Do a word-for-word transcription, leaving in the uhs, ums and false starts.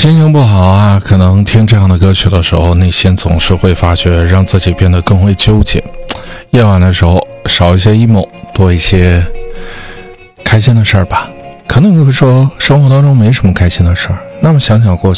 心情不好啊，可能听这样的歌曲的时候，内心总是会发觉让自己变得更为纠结。夜晚的时候少一些 emo， 多一些开心的事儿吧。可能你会说生活当中没什么开心的事儿，那么想想过去